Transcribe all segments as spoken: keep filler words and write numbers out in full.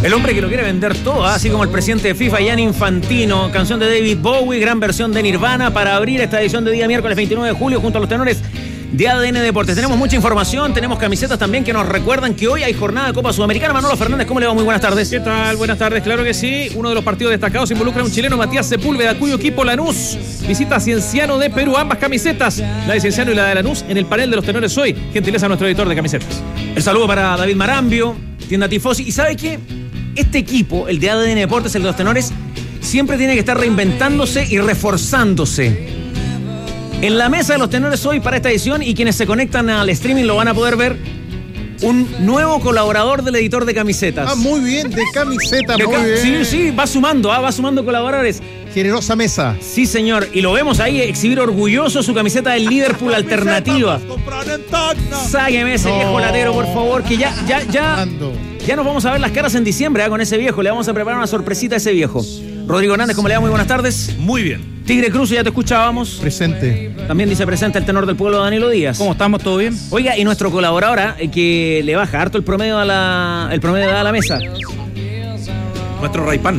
El hombre que lo quiere vender todo, ¿eh? Así como el presidente de FIFA, Gianni Infantino. Canción de David Bowie, gran versión de Nirvana para abrir esta edición de día miércoles veintinueve de julio junto a los tenores de A D N Deportes. Tenemos mucha información, tenemos camisetas también que nos recuerdan que hoy hay jornada de Copa Sudamericana. Manolo Fernández, ¿cómo le va? Muy buenas tardes. ¿Qué tal? Buenas tardes, claro que sí. Uno de los partidos destacados involucra a un chileno, Matías Sepúlveda, cuyo equipo Lanús visita a Cienciano de Perú. Ambas camisetas, la de Cienciano y la de Lanús, en el panel de los tenores hoy. Gentileza a nuestro editor de camisetas. El saludo para David Marambio, tienda Tifosi. ¿Y sabe qué? Este equipo, el de A D N Deportes, el de los tenores, siempre tiene que estar reinventándose y reforzándose. En la mesa de los tenores hoy para esta edición, y quienes se conectan al streaming lo van a poder ver, un nuevo colaborador del editor de camisetas. Ah, muy bien, de camisetas, muy ca- bien. Sí, sí, va sumando, ah, va sumando colaboradores. Generosa mesa. Sí, señor, y lo vemos ahí exhibir orgulloso su camiseta del Liverpool alternativa. Sáqueme ese No. viejo latero, por favor, que ya, ya, ya, Ando. ya nos vamos a ver las caras en diciembre, ¿eh? Con ese viejo. Le vamos a preparar una sorpresita a ese viejo. Rodrigo Hernández, ¿cómo le va? Muy buenas tardes. Muy bien. Tigre Cruz, ya te escuchábamos. Presente. También dice presente el tenor del pueblo, Danilo Díaz. ¿Cómo estamos? ¿Todo bien? Oiga, y nuestro colaborador, eh, que le baja harto el promedio a la, el promedio de edad a la mesa. Nuestro Raypan.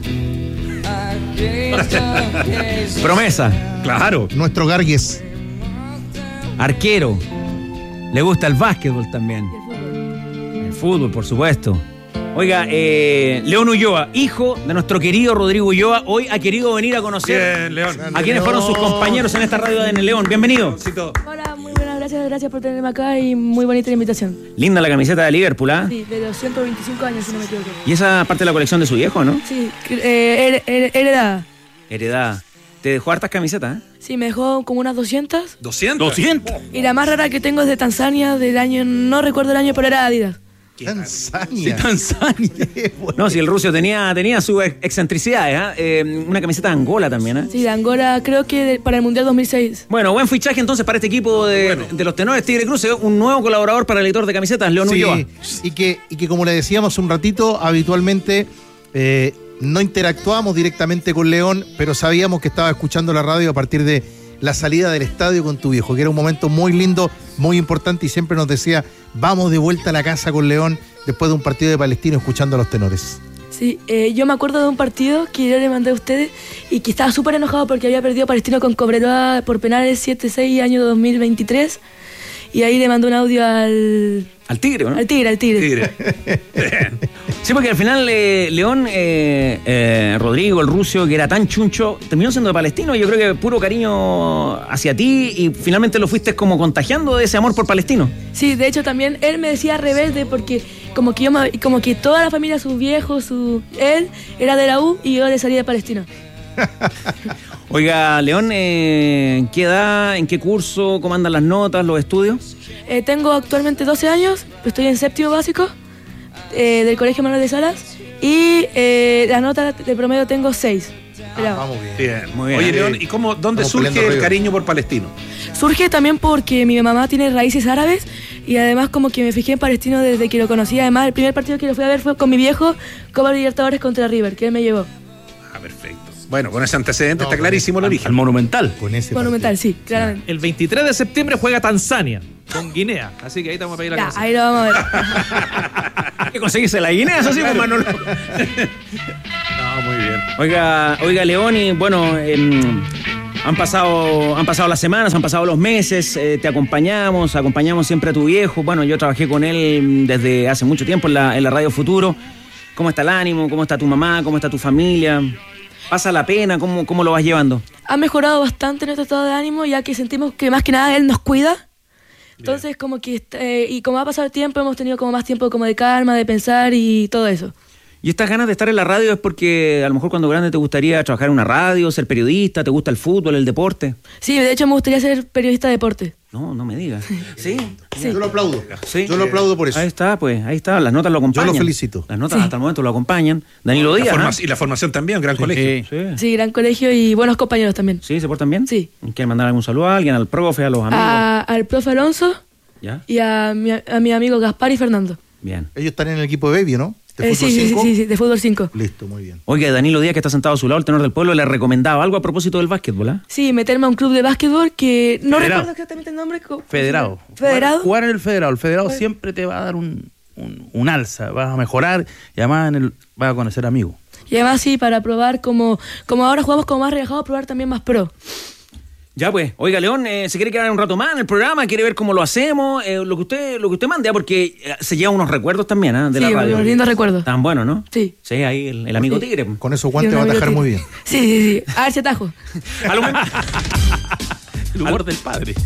Promesa, Claro. Nuestro Gargues. arquero. Le gusta el básquetbol también. El fútbol, por supuesto. Oiga, eh, León Ulloa, hijo de nuestro querido Rodrigo Ulloa, hoy ha querido venir a conocer Bien, León. a quienes fueron sus compañeros en esta radio de En León. Bienvenido. Hola, muy buenas, gracias, gracias por tenerme acá y muy bonita la invitación. Linda la camiseta de Liverpool, ¿ah? Sí, de los ciento veinticinco años, si no me equivoco. Y esa parte de la colección de su viejo, ¿no? Sí, eh, her- her- heredada. Heredada. Te dejó hartas camisetas, ¿eh? Sí, me dejó como unas doscientas. ¿doscientos? ¿doscientos? Y la más rara que tengo es de Tanzania, del año, no recuerdo el año, pero era Adidas. Tanzania. Tanzania. No, si el ruso tenía, tenía sus ex- excentricidades, ¿ah? Eh, una camiseta de Angola también, ¿eh? Sí, de Angola, creo que de- para el Mundial dos mil seis. Bueno, buen fichaje entonces para este equipo de, de los tenores Tigre Cruz, un nuevo colaborador para el editor de camisetas, León Sí, Ulloa. y que, y que como le decíamos un ratito, habitualmente eh, no interactuábamos directamente con León, pero sabíamos que estaba escuchando la radio a partir de la salida del estadio con tu viejo, que era un momento muy lindo, muy importante, y siempre nos decía, vamos de vuelta a la casa con León después de un partido de Palestino escuchando a los tenores. Sí, eh, yo me acuerdo de un partido que yo le mandé a ustedes y que estaba súper enojado porque había perdido Palestino con Cobreloa por penales siete seis año dos mil veintitrés. Y ahí le mandé un audio al, Al Tigre, ¿no? al Tigre, al Tigre. Tigre. Sí, porque al final eh, León, eh, eh, Rodrigo, el ruso, que era tan chuncho, terminó siendo de Palestino. Y yo creo que puro cariño hacia ti, y finalmente lo fuiste como contagiando de ese amor por Palestino. Sí, de hecho también él me decía rebelde porque como que yo me- como que toda la familia, sus viejos, su él era de la U y yo le salí de Palestino. Oiga, León, eh, ¿en qué edad, en qué curso, cómo andan las notas, los estudios? Eh, tengo actualmente doce años, estoy en séptimo básico eh, del Colegio Manuel de Salas y eh, la nota de promedio tengo seis. Pero Vamos bien. Bien. Muy bien. Oye, León, ¿y cómo, dónde Estamos surge peleando el arriba. cariño por Palestino? surge también porque mi mamá tiene raíces árabes y además como que me fijé en Palestino desde que lo conocí. Además, el primer partido que lo fui a ver fue con mi viejo, Copa Libertadores contra River, que él me llevó. Ah, perfecto. Bueno, con ese antecedente No, está con clarísimo el ese- origen. Al Monumental. Con ese Monumental, partido. sí, claramente. El veintitrés de septiembre juega Tanzania con Guinea. Así que ahí te vamos a pedir la Ya, canción. ahí lo vamos a ver. Hay que conseguirse la Guinea, eso sí, pues, Manolo. No, muy bien. Oiga, oiga, León, y bueno, em, han pasado, han pasado las semanas, han pasado los meses, eh, te acompañamos, acompañamos siempre a tu viejo. Bueno, yo trabajé con él desde hace mucho tiempo en la, en la Radio Futuro. ¿Cómo está el ánimo? ¿Cómo está tu mamá? ¿Cómo está tu familia? ¿Pasa la pena? ¿Cómo, cómo lo vas llevando? Ha mejorado bastante nuestro estado de ánimo, ya que sentimos que más que nada él nos cuida. Entonces, como que, eh, y como ha pasado el tiempo, hemos tenido como más tiempo como de calma, de pensar y todo eso. ¿Y estas ganas de estar en la radio es porque a lo mejor cuando grande te gustaría trabajar en una radio, ser periodista, te gusta el fútbol, el deporte? Sí, de hecho me gustaría ser periodista de deporte. No, no me digas. ¿Sí? Sí. Yo lo aplaudo. Sí. Yo lo aplaudo por eso. Ahí está, pues, ahí está, las notas lo acompañan. Yo lo felicito. Las notas Sí. hasta el momento lo acompañan. Danilo La Díaz, forma- ¿ah? Y la formación también, gran colegio. Sí. Sí, gran colegio y buenos compañeros también. ¿Sí? ¿Se portan bien? Sí. ¿Quieren mandar algún saludo a alguien, al profe, a los amigos? A- al profe Alonso ¿Ya? y a mi, a mi amigo Gaspar y Fernando. Bien. Ellos están en el equipo de Baby, ¿no? ¿De Eh, fútbol sí, sí, sí, cinco? sí, sí, de fútbol cinco. Listo, muy bien. Oiga, Danilo Díaz, que está sentado a su lado, el tenor del pueblo, le recomendaba algo a propósito del básquetbol, ¿ah? Sí, meterme a un club de básquetbol que no Federado. recuerdo exactamente el nombre. co- Federado. Federado. Jugar en el federado. El federado siempre te va a dar un, un, un alza, vas a mejorar y además en el, vas a conocer amigos. Y además sí, para probar como, como ahora jugamos como más relajado, probar también más pro. Ya pues, oiga León, eh, ¿se quiere quedar un rato más en el programa? ¿Quiere ver cómo lo hacemos? Eh, lo que usted lo que usted mande, porque se lleva unos recuerdos también, ¿eh? De sí, la radio. unos lindos recuerdos. Tan buenos, ¿no? Sí. Sí, ahí el, el amigo sí. Tigre. Con esos guantes Sí, va a atajar tigre. muy bien. Sí, sí, sí. A ver si atajo. A los, memes, El humor del padre.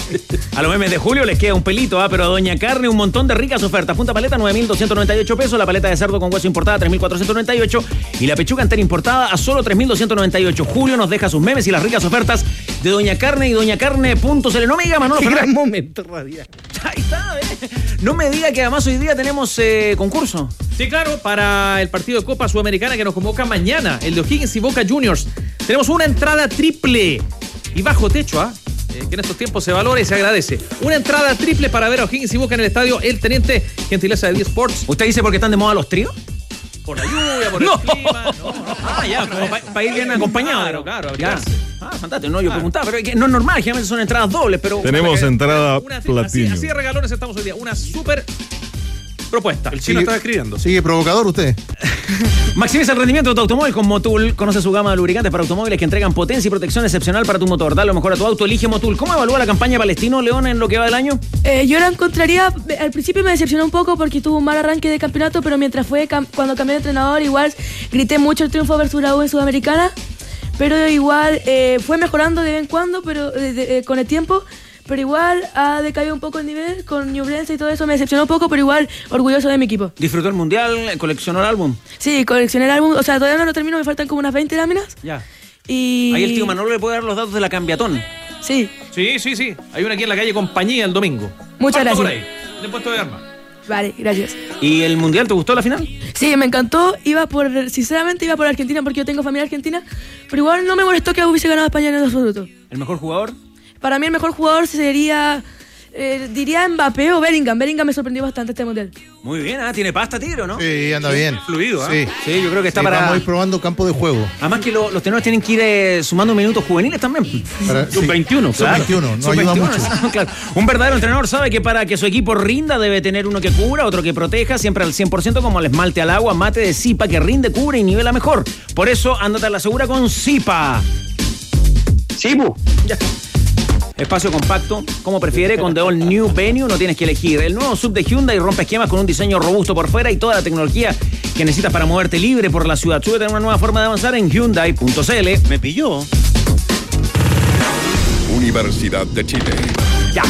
a los memes de Julio les queda un pelito, ¿ah? Pero a Doña Carne un montón de ricas ofertas. Punta paleta, nueve mil doscientos noventa y ocho pesos. La paleta de cerdo con hueso importada, tres mil cuatrocientos noventa y ocho. Y la pechuga entera importada a solo tres mil doscientos noventa y ocho. Julio nos deja sus memes y las ricas ofertas de Doña Carne y Doña Carne. Punto. Se le no me diga, Manolo Qué Fernández. gran momento radial. Ahí está, ¿eh? No me diga que además hoy día tenemos eh, concurso. Sí, claro, para el partido de Copa Sudamericana que nos convoca mañana, el de O'Higgins y Boca Juniors. Tenemos una entrada triple y bajo techo, ¿ah? Eh, que en estos tiempos se valora y se agradece. Una entrada triple para ver a O'Higgins y Boca en el estadio El Teniente, gentileza de D Sports. ¿Usted dice porque están de moda los tríos? Por la lluvia, por No. el clima. No, no, Ah, ya, como para pa ir bien acompañado. Claro, claro, ya. abrigarse. Ah, fantástico. No, yo preguntaba, pero es que no es normal, generalmente son entradas dobles, pero... Tenemos entrada Una tri- así, platino. así de regalones estamos hoy día. Una súper propuesta. El chino Sigue- estaba escribiendo. Sigue provocador usted. Maximiza el rendimiento de tu automóvil con Motul. Conoce su gama de lubricantes para automóviles que entregan potencia y protección excepcional para tu motor. Dale lo mejor a tu auto, elige Motul. ¿Cómo evalúa la campaña Palestino León en lo que va del año? Eh, yo la encontraría, al principio me decepcionó un poco porque tuvo un mal arranque de campeonato, pero mientras fue, cam- cuando cambié de entrenador, igual grité mucho el triunfo versus la U en Sudamericana, pero igual eh, fue mejorando de vez en cuando, pero eh, de- eh, con el tiempo, pero igual ha decaído un poco el nivel, con Ñublense y todo eso me decepcionó un poco, pero igual orgulloso de mi equipo. ¿Disfrutó el mundial? ¿Coleccionó el álbum? Sí, coleccioné el álbum, o sea, todavía no lo termino, me faltan como unas veinte láminas, Ya. y... Ahí el tío Manolo le puede dar los datos de la cambiatón. Sí, Sí, sí, sí. Hay una aquí en la calle Compañía el domingo. Muchas Parto gracias. por ahí. De puesto de arma. vale, gracias. ¿Y el mundial te gustó la final? Sí, me encantó. Iba por, sinceramente, iba por Argentina porque yo tengo familia argentina. Pero igual no me molestó que hubiese ganado España en el absoluto. ¿El mejor jugador? Para mí el mejor jugador sería, eh, diría Mbappé o Bellingham. Bellingham me sorprendió bastante este mundial. Muy bien, ¿ah? Tiene pasta, Tigre, ¿no? Sí, anda bien. Fluido, ¿ah? Sí. Sí, yo creo que está Sí, para... Vamos a ir probando campo de juego. Además que lo- los tenores tienen que ir eh, sumando minutos juveniles también. Para- Sub sí. veintiuno, Sub claro. veintiuno, no Sub ayuda veintiuno, mucho. claro. Un verdadero entrenador sabe que para que su equipo rinda debe tener uno que cubra, otro que proteja, siempre al cien por ciento como el esmalte al agua, mate de Zipa que rinde, cubre y nivela mejor. Por eso, ándate a la segura con Zipa. Sí, bu. Ya. Espacio compacto, como prefiere, con The All New Venue, no tienes que elegir. El nuevo sub de Hyundai rompe esquemas con un diseño robusto por fuera y toda la tecnología que necesitas para moverte libre por la ciudad. Súbete a una nueva forma de avanzar en Hyundai punto c l. Me pilló. Universidad de Chile. Ya.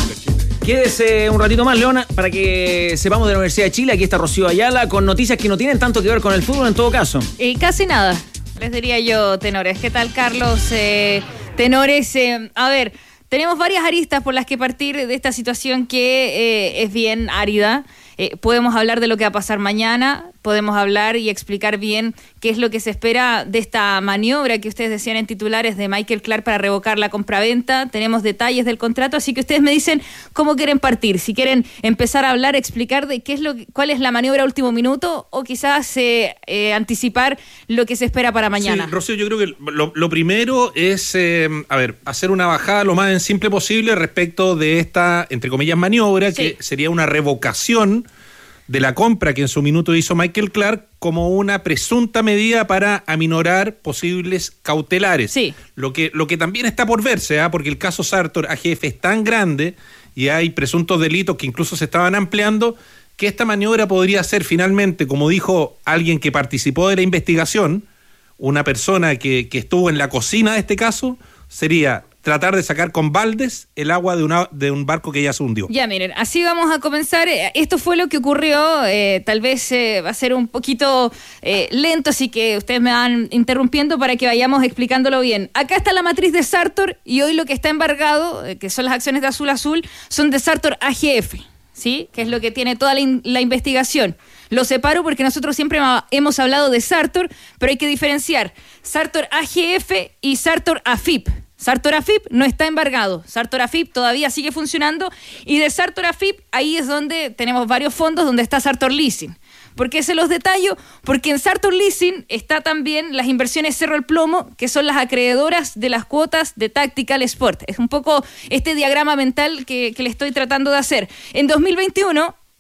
Quédese un ratito más, Leona, para que sepamos de la Universidad de Chile. Aquí está Rocío Ayala con noticias que no tienen tanto que ver con el fútbol en todo caso. Eh, casi nada, les diría yo, tenores. ¿Qué tal, Carlos? Eh, tenores, eh, a ver, tenemos varias aristas por las que partir de esta situación que eh, es bien árida. Eh, podemos hablar de lo que va a pasar mañana, podemos hablar y explicar bien qué es lo que se espera de esta maniobra que ustedes decían en titulares de Michael Clark para revocar la compraventa. Tenemos detalles del contrato, así que ustedes me dicen cómo quieren partir. Si quieren empezar a hablar, explicar de qué es lo, cuál es la maniobra último minuto o quizás eh, eh, anticipar lo que se espera para mañana. Sí, Rocío, yo creo que lo, lo primero es, eh, a ver, hacer una bajada lo más simple posible respecto de esta, entre comillas, maniobra, Sí. que sería una revocación de la compra que en su minuto hizo Michael Clark como una presunta medida para aminorar posibles cautelares. Sí. Lo que, lo que también está por verse, ¿ah? Porque el caso Sartor A G F es tan grande y hay presuntos delitos que incluso se estaban ampliando, que esta maniobra podría ser finalmente, como dijo alguien que participó de la investigación, una persona que, que estuvo en la cocina de este caso, sería tratar de sacar con baldes el agua de, una, de un barco que ya se hundió. Ya, miren, así vamos a comenzar. Eh, Esto fue lo que ocurrió. Eh, tal vez eh, va a ser un poquito eh, lento, así que ustedes me van interrumpiendo para que vayamos explicándolo bien. Acá está la matriz de Sartor y hoy lo que está embargado, eh, que son las acciones de Azul Azul, son de Sartor A G F, ¿sí? Que es lo que tiene toda la, in- la investigación. Lo separo porque nosotros siempre ma- hemos hablado de Sartor, pero hay que diferenciar Sartor A G F y Sartor A F I P. Sartor A F I P no está embargado, Sartor A F I P todavía sigue funcionando y de Sartor A F I P ahí es donde tenemos varios fondos donde está Sartor Leasing. ¿Por qué se los detallo? Porque en Sartor Leasing está también las inversiones Cerro el Plomo, que son las acreedoras de las cuotas de Tactical Sport. Es un poco este diagrama mental que, que le estoy tratando de hacer. En dos mil veintiuno,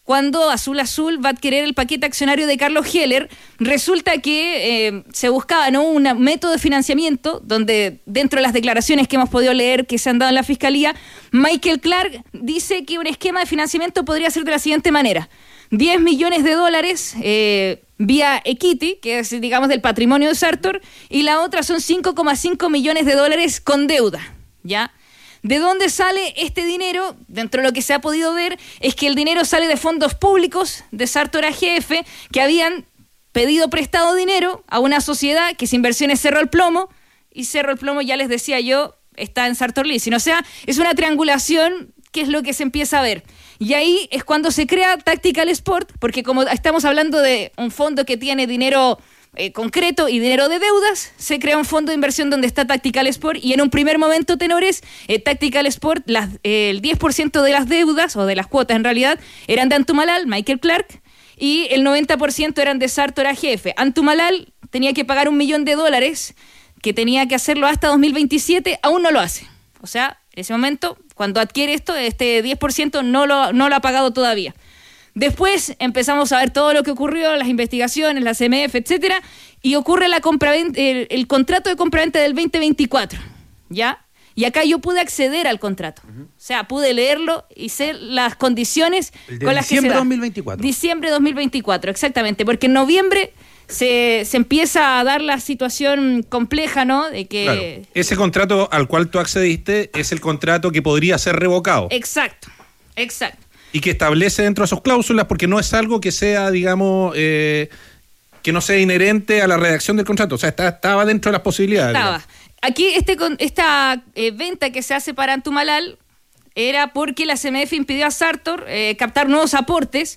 cuando Azul Azul va a adquirir el paquete accionario de Carlos Heller. Resulta que eh, se buscaba, ¿no?, un método de financiamiento donde dentro de las declaraciones que hemos podido leer que se han dado en la Fiscalía, Michael Clark dice que un esquema de financiamiento podría ser de la siguiente manera: diez millones de dólares eh, vía equity, que es, digamos, del patrimonio de Sartor, y la otra son cinco coma cinco millones de dólares con deuda, ¿ya? ¿De dónde sale este dinero? Dentro de lo que se ha podido ver es que el dinero sale de fondos públicos de Sartor A G F, que habían pedido prestado dinero a una sociedad que es Inversiones Cerro el Plomo, y Cerro el Plomo, ya les decía yo, está en Sartor Leasing. O sea, es una triangulación que es lo que se empieza a ver. Y ahí es cuando se crea Tactical Sport, porque como estamos hablando de un fondo que tiene dinero Eh, concreto y dinero de deudas, se crea un fondo de inversión donde está Tactical Sport, y en un primer momento, tenores, eh, Tactical Sport, las, eh, el diez por ciento de las deudas, o de las cuotas en realidad, eran de Antumalal, Michael Clark, y el noventa por ciento eran de Sartor A G F. Antumalal tenía que pagar un millón de dólares, que tenía que hacerlo hasta dos mil veintisiete, aún no lo hace. O sea, en ese momento, cuando adquiere esto, este diez por ciento no lo, no lo ha pagado todavía. Después empezamos a ver todo lo que ocurrió, las investigaciones, la C M F, etcétera, y ocurre la compraventa, el, el contrato de compraventa del veinte veinticuatro, ¿ya? Y acá yo pude acceder al contrato. Uh-huh. O sea, pude leerlo y sé las condiciones con las que se da. Diciembre dos mil veinticuatro. Diciembre dos mil veinticuatro, exactamente, porque en noviembre se, se empieza a dar la situación compleja, ¿no? De que... Claro. Ese contrato al cual tú accediste es el contrato que podría ser revocado. Exacto, exacto. Y que establece dentro de sus cláusulas, porque no es algo que sea, digamos, eh, que no sea inherente a la redacción del contrato. O sea, está, estaba dentro de las posibilidades. Estaba. Digamos. Aquí este, esta eh, venta que se hace para Antumalal era porque la C M F impidió a Sartor eh, captar nuevos aportes,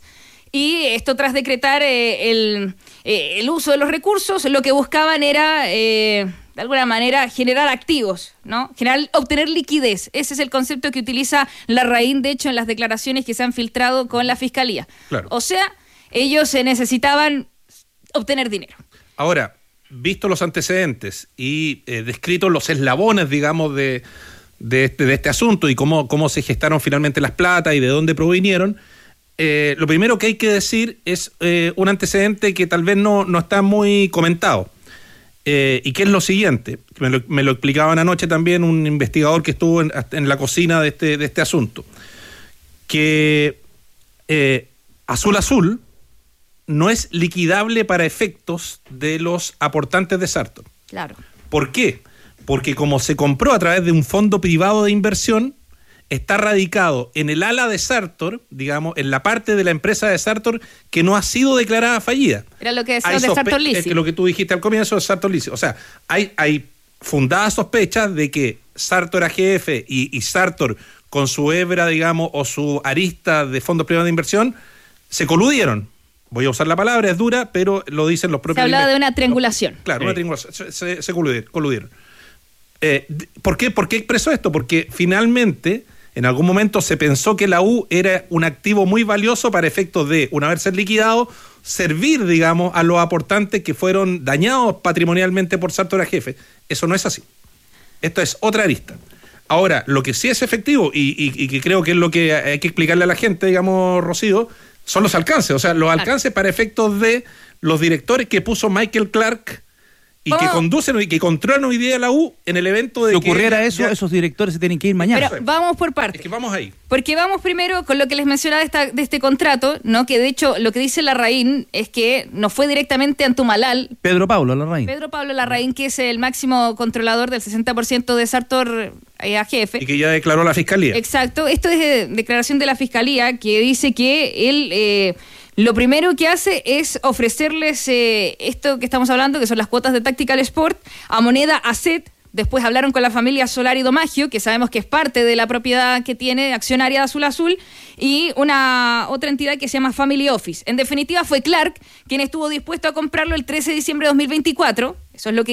y esto tras decretar eh, el, eh, el uso de los recursos, lo que buscaban era... Eh, de alguna manera, generar activos, ¿no? Generar, obtener liquidez. Ese es el concepto que utiliza Larraín, de hecho, en las declaraciones que se han filtrado con la Fiscalía. Claro. O sea, ellos se necesitaban obtener dinero. Ahora, visto los antecedentes y eh, descritos los eslabones, digamos, de, de, este, de este asunto y cómo, cómo se gestaron finalmente las platas y de dónde provinieron, eh, lo primero que hay que decir es eh, un antecedente que tal vez no, no está muy comentado. Eh, y que es lo siguiente, me lo, me lo explicaban anoche también un investigador que estuvo en, en la cocina de este, de este asunto, que eh, Azul Azul no es liquidable para efectos de los aportantes de Sartor. Claro. ¿Por qué? Porque como se compró a través de un fondo privado de inversión, está radicado en el ala de Sartor, digamos, en la parte de la empresa de Sartor que no ha sido declarada fallida. Era lo que decíamos de Sartor Leasing. Es lo que tú dijiste al comienzo de Sartor Leasing. O sea, hay, hay fundadas sospechas de que Sartor A G F y, y Sartor, con su hebra, digamos, o su arista de fondos privados de inversión, se coludieron. Voy a usar la palabra, es dura, pero lo dicen los propios... Se hablaba de una triangulación. Claro, sí. una triangulación. Se, se, se coludieron. coludieron. Eh, ¿por qué, ¿Por qué expreso esto? Porque finalmente... En algún momento se pensó que la U era un activo muy valioso para efectos de, una vez ser liquidado, servir, digamos, a los aportantes que fueron dañados patrimonialmente por Sartor A G F. Eso no es así. Esto es otra arista. Ahora, lo que sí es efectivo y, y, y que creo que es lo que hay que explicarle a la gente, digamos, Rocío, son los alcances. O sea, los alcances para efectos de los directores que puso Michael Clark y que conducen y que controlan hoy día la U en el evento de si que... ocurriera eso, ya, esos directores se tienen que ir mañana. Pero vamos por partes. Es que vamos ahí. Porque vamos primero con lo que les mencionaba de, esta, de este contrato, ¿no? Que de hecho lo que dice Larraín es que no fue directamente Antumalal. Pedro Pablo Larraín. Pedro Pablo Larraín, que es el máximo controlador del sesenta por ciento de Sartor eh, A G F. Y que ya declaró la Fiscalía. Exacto. Esto es de declaración de la Fiscalía, que dice que él... Eh, lo primero que hace es ofrecerles eh, esto que estamos hablando, que son las cuotas de Tactical Sport, a moneda A C E T. Después hablaron con la familia Solari Domagio, que sabemos que es parte de la propiedad que tiene accionaria de Azul Azul, y una otra entidad que se llama Family Office. En definitiva, fue Clark quien estuvo dispuesto a comprarlo el trece de diciembre de dos mil veinticuatro. Eso es lo que